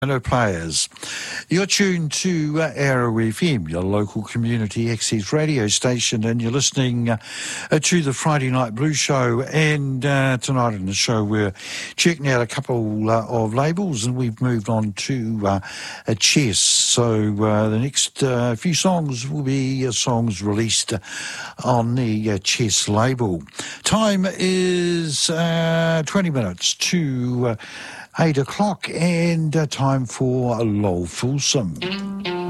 Piano players. You're tuned to Arrow FM, your local community access radio station, and you're listening to the Friday Night Blues Show. And tonight in the show, we're checking out a couple of labels, and we've moved on to Chess. So the next few songs will be songs released on the Chess label. Time is 20 minutes to 8 o'clock, and time for Lol Fulsom.